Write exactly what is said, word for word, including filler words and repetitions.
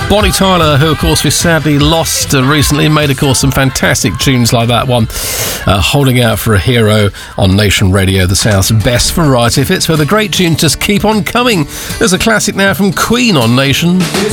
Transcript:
Bonnie Tyler, who, of course, we sadly lost uh, recently, made, of course, some fantastic tunes like that one. Uh, Holding Out for a Hero on Nation Radio, the South's best variety hits, where the great tunes just keep on coming. There's a classic now from Queen on Nation.